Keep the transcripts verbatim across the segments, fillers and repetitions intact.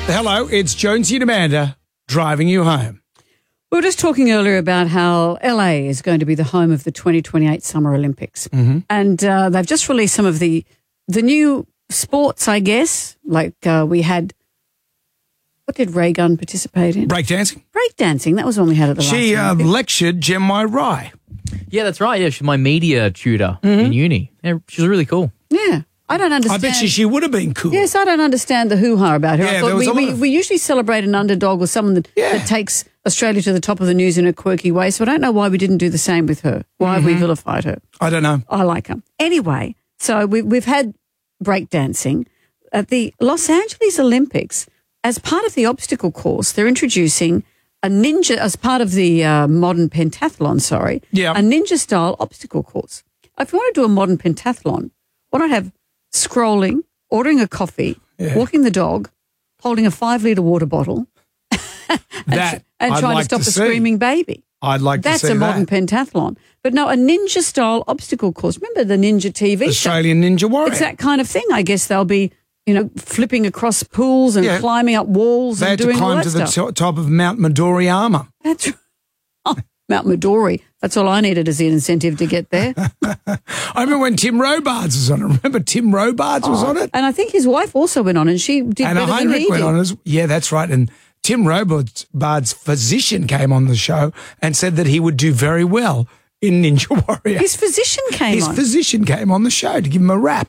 Hello, it's Jonesy and Amanda driving you home. We were just talking earlier about how L A is going to be the home of the twenty twenty-eight Summer Olympics. Mm-hmm. And uh, they've just released some of the the new sports, I guess. Like uh, we had, what did Ray Gunn participate in? Breakdancing. Breakdancing, that was one we had at the She last uh, lectured Gemma Rye. Yeah, that's right. Yeah, she's my media tutor Mm-hmm. in uni. Yeah, she's really cool. Yeah. I don't I understand. bet you she would have been cool. Yes, I don't understand the hoo-ha about her. Yeah, I there thought was we, a lot we, of- we usually celebrate an underdog or someone that, Yeah. that takes Australia to the top of the news in a quirky way, so I don't know why we didn't do the same with her. Why Mm-hmm. have we vilified her? I don't know. I like her. Anyway, so we, we've had breakdancing. At the Los Angeles Olympics, as part of the obstacle course, they're introducing a ninja, as part of the uh, modern pentathlon, sorry, Yeah. a ninja-style obstacle course. If you want to do a modern pentathlon, why not have scrolling, ordering a coffee, Yeah. walking the dog, holding a five-litre water bottle, and, That and I'd trying like to stop to a see. screaming baby. I'd like That's to see a modern that. pentathlon. But no, a ninja-style obstacle course. Remember the Ninja T V show? Australian Ninja Warrior. It's that kind of thing. I guess they'll be, you know, flipping across pools and Yeah. climbing up walls They and had to doing all climb that to the stuff. to- top of Mount Midoriyama. That's oh, Mount Midori. That's all I needed as the incentive to get there. I remember when Tim Robards was on it. Remember Tim Robards was on it? And I think his wife also went on, and she did Anna better than Heinrich he went did. on as yeah, that's right. And Tim Robards' physician came on the show and said that he would do very well in Ninja Warrior. His physician came His on. physician came on the show to give him a rap.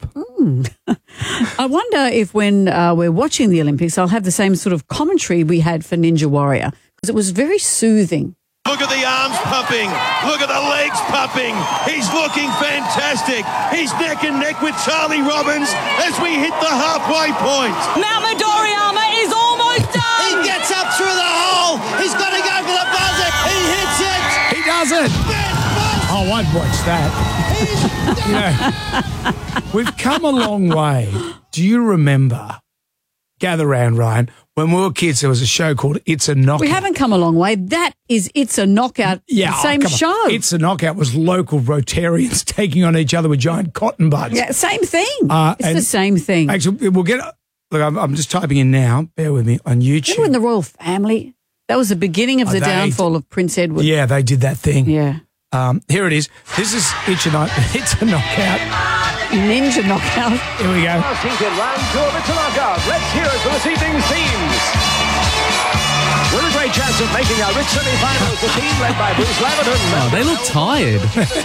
I wonder if when uh, we're watching the Olympics, I'll have the same sort of commentary we had for Ninja Warrior, because it was very soothing. Look at the arms pumping. Look at the legs pumping. He's looking fantastic. He's neck and neck with Charlie Robbins as we hit the halfway point. Mount Midoriyama is almost done. He gets up through the hole. He's got to go for the buzzer. He hits it. He does it. Oh, I'd watch that. You know, we've come a long way. Do you remember, gather round, Ryan, when we were kids, there was a show called It's a Knockout. We haven't come a long way. That is It's a Knockout, Yeah, the oh, same come on. show. It's a Knockout was local Rotarians taking on each other with giant cotton buds. yeah, same thing. Uh, it's and- the same thing. Actually, we'll get. Look, I'm, I'm just typing in now. Bear with me on YouTube. Remember when the royal family? That was the beginning of Oh, the they- downfall of Prince Edward. yeah, they did that thing. Yeah. Um, here it is. This is It's a, Kno- it's a Knockout. Ninja Knockout. Here we go. Seated round two of It's a Knockout. Let's hear it for this evening's teams. With a great chance of making our rich semi-finals, the team led by Bruce Laverton. Oh, they look tired.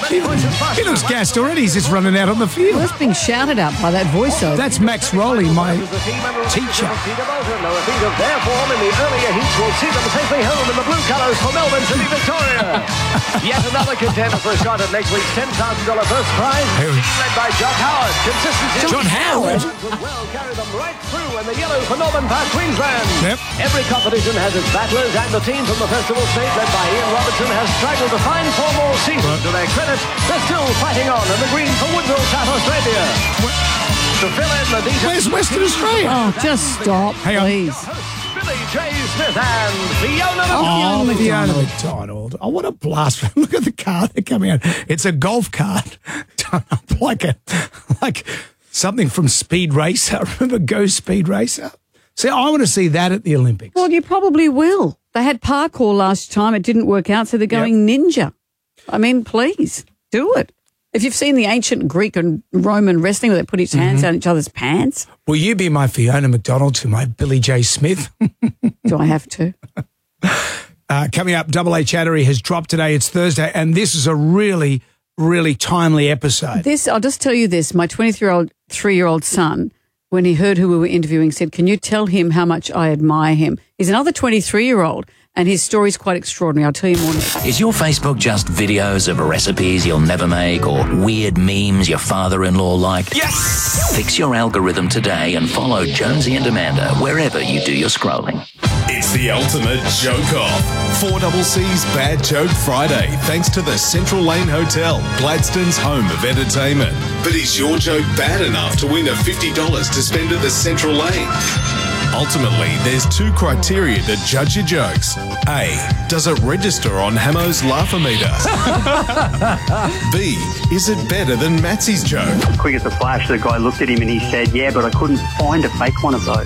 He looks gassed already. He's just running out on the field. Well, that's being shouted out by that voiceover. That's Max Rowley, my teacher. Peter Bolton, a repeat of their form in the earlier heats will see them safely home in the blue colours for Melbourne City, Victoria. Yet another contender for a shot at next week's ten thousand dollars first prize. Here we- Team led by Jock Howard. Consistency. John Howard? Could well carry them right through in the yellow for Northern Park, Queensland. Yep. Every competition has its battlers, and the team from the festival state led by Ian Robertson has struggled to find four more seasons. To their credit, they're still fighting on in the green for Woodville, South Australia. To fill in the details. Where's Western Australia? Oh, just stop, Hang on. please. Billy J. Smith and Fiona Oh, Oh, Fiona Fiona McDonald. McDonald. Oh, what a blast. Look at the car they're coming out. It's a golf cart done up like a, like something from Speed Racer. Remember Go Speed Racer? See, I want to see that at the Olympics. Well, you probably will. They had parkour last time. It didn't work out, so they're going ninja. I mean, please, do it. If you've seen the ancient Greek and Roman wrestling where they put each Mm-hmm. hands down each other's pants, Will you be my Fiona McDonald to my Billy J. Smith? do I have to? Uh, coming up, Double A Chattery has dropped today. It's Thursday, and this is a really, really timely episode. This, I'll just tell you this. My twenty-three-year-old three-year-old son, when he heard who we were interviewing, said, can you tell him how much I admire him? He's another twenty-three-year-old, and his story's quite extraordinary. I'll tell you more next. Is your Facebook just videos of recipes you'll never make or weird memes your father-in-law liked? Yes! Fix your algorithm today and follow Jonesy and Amanda wherever you do your scrolling. It's the ultimate joke off. four C C's Bad Joke Friday, thanks to the Central Lane Hotel, Gladstone's home of entertainment. But is your joke bad enough to win a fifty dollars to spend at the Central Lane? Ultimately, there's two criteria to judge your jokes. A, does it register on Hamo's Laugh-O-Meter? B, is it better than Matsy's joke? Quick as a flash, the guy looked at him and he said, yeah, but I couldn't find a fake one of those.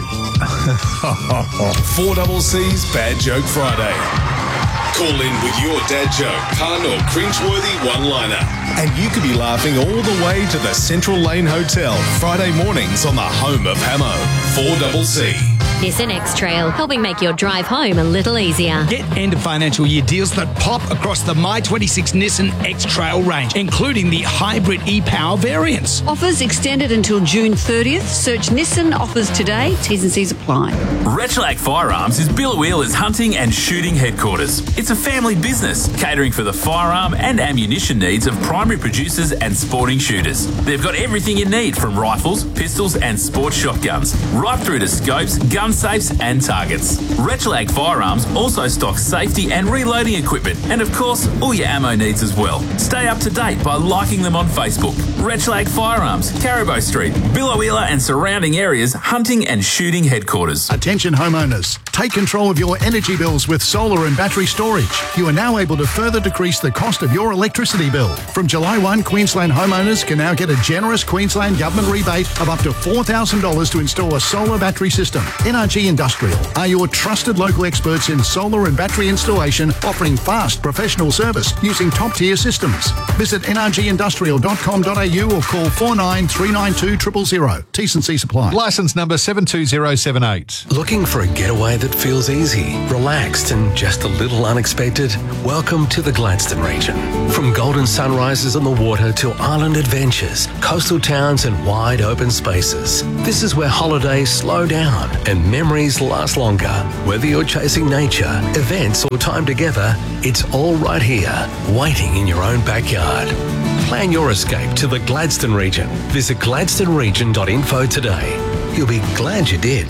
four double C's Bad Joke Friday. Call in with your dad joke, pun or cringeworthy one-liner. And you could be laughing all the way to the Central Lane Hotel Friday mornings on the home of Hamo. four double C. Nissan X-Trail, helping make your drive home a little easier. Get end of financial year deals that pop across the My twenty-six Nissan X-Trail range, including the hybrid e-Power variants. Offers extended until June thirtieth. Search Nissan offers today. T's and C's apply. Retulac Firearms is Billawheeler's hunting and shooting headquarters. It's a family business catering for the firearm and ammunition needs of primary producers and sporting shooters. They've got everything you need from rifles, pistols and sport shotguns, right through to scopes, gun safes and targets. Retulac Firearms also stocks safety and reloading equipment and of course all your ammo needs as well. Stay up to date by liking them on Facebook. Retulac Firearms, Caribou Street, Billawheeler and surrounding areas hunting and shooting headquarters. Attention homeowners, take control of your energy bills with solar and battery storage. You are now able to further decrease the cost of your electricity bill. From July first, Queensland homeowners can now get a generous Queensland government rebate of up to four thousand dollars to install a solar battery system. N R G Industrial are your trusted local experts in solar and battery installation, offering fast professional service using top-tier systems. Visit n r g industrial dot com dot a u or call four nine three nine two zero zero zero. T's and C's apply. Licence number seven two zero seven eight. Looking for a getaway that feels easy, relaxed and just a little unexpected? Welcome to the Gladstone region. From golden sunrises on the water to island adventures, coastal towns and wide open spaces, this is where holidays slow down and memories last longer. Whether you're chasing nature, events or time together, it's all right here, waiting in your own backyard. Plan your escape to the Gladstone region. Visit gladstone region dot info today. You'll be glad you did.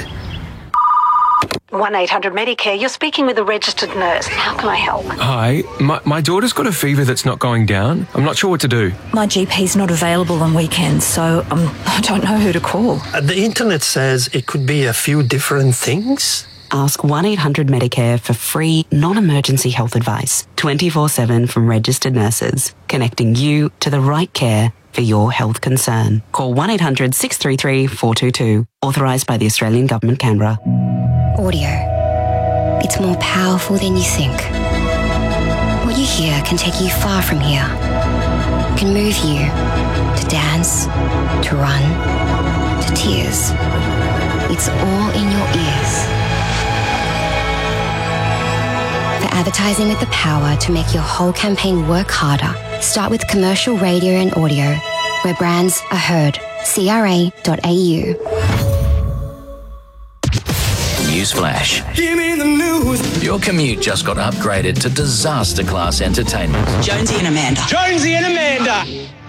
one eight hundred Medicare, you're speaking with a registered nurse. How can I help? Hi, my, my daughter's got a fever that's not going down. I'm not sure what to do. My G P's not available on weekends, so um, I don't know who to call. Uh, the internet says it could be a few different things. Ask one eight hundred Medicare for free, non-emergency health advice, twenty-four seven from registered nurses, connecting you to the right care for your health concern. Call one eight hundred six three three four two two. Authorised by the Australian Government, Canberra. Audio. It's more powerful than you think. What you hear can take you far from here. Can move you to dance, to run, to tears. It's all in your ears. For advertising with the power to make your whole campaign work harder, start with commercial radio and audio, where brands are heard. c r a dot a u. Newsflash. Give me the news. Your commute just got upgraded to disaster class entertainment. Jonesy and Amanda. Jonesy and Amanda.